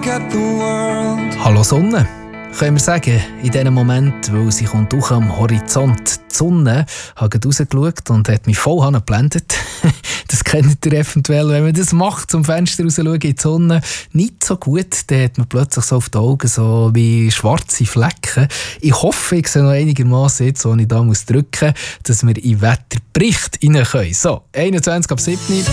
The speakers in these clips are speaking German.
at the world. Hallo Sonne, können wir sagen, in diesem Moment, weil sie kommt auch am Horizont. Die Sonne hat gerade rausgeschaut und hat mich voll geblendet. Das kennt ihr eventuell, wenn man das macht, zum Fenster raus schauen in die Sonne. Nicht so gut, dann hat man plötzlich so auf die Augen so wie schwarze Flecken. Ich hoffe, ich sehe noch einigermaßen jetzt, wo ich da muss drücken, dass wir in den Wetterbericht rein können. So, 21 ab 7 geht.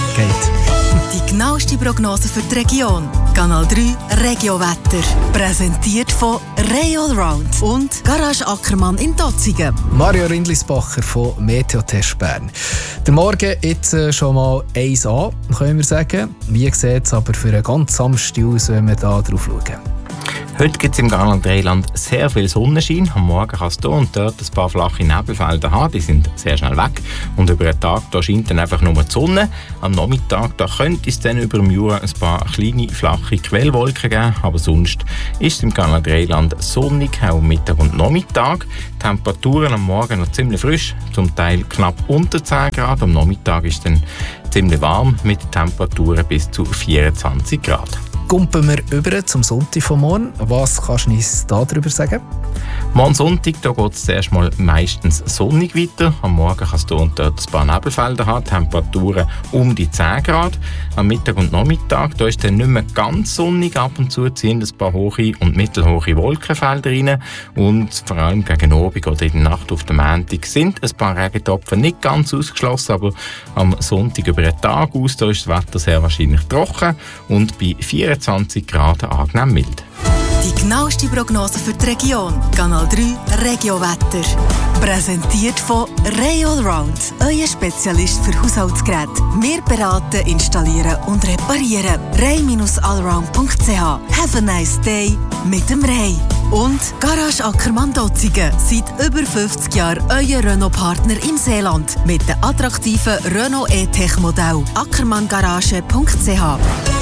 Die genaueste Prognose für die Region. Kanal 3 Regiowetter. Präsentiert von Ray Allround und Garage Ackermann in Dotzingen. Mario Rindlisbacher von Meteotest Bern. Der Morgen jetzt schon mal 1A, können wir sagen. Wie sieht es aber für einen ganz Samstag aus, wenn wir da drauf schauen? Heute gibt es im Kanal Dreiland sehr viel Sonnenschein. Am Morgen kann es hier und dort ein paar flache Nebelfelder haben. Die sind sehr schnell weg. Und über den Tag da scheint dann einfach nur die Sonne. Am Nachmittag da könnte es dann über dem Jura ein paar kleine, flache Quellwolken geben. Aber sonst ist es im Kanal Dreiland sonnig, auch Mittag und Nachmittag. Die Temperaturen am Morgen noch ziemlich frisch, zum Teil knapp unter 10 Grad. Am Nachmittag ist es dann ziemlich warm mit Temperaturen bis zu 24 Grad. Kumpen wir über zum Sonntag von morgen. Was kannst du uns darüber sagen? Morgen Sonntag geht es zuerst mal meistens sonnig weiter. Am Morgen kann es hier und dort ein paar Nebelfelder haben, Temperaturen um die 10 Grad. Am Mittag und Nachmittag da ist dann nicht mehr ganz sonnig. Ab und zu ziehen ein paar hohe und mittelhohe Wolkenfelder rein. Und vor allem gegen Abend oder in der Nacht auf dem Montag sind ein paar Regentropfen nicht ganz ausgeschlossen. Aber am Sonntag über den Tag aus da ist das Wetter sehr wahrscheinlich trocken und bei 24 Grad angenehm mild. Die genaueste Prognose für die Region. Kanal 3 Regiowetter. Präsentiert von Ray Allround, euer Spezialist für Haushaltsgeräte. Wir beraten, installieren und reparieren. ray-allround.ch. Have a nice day mit dem Ray. Und Garage Ackermann Dotzingen. Seit über 50 Jahren euer Renault-Partner im Seeland. Mit den attraktiven Renault E-Tech-Modell. ackermanngarage.ch.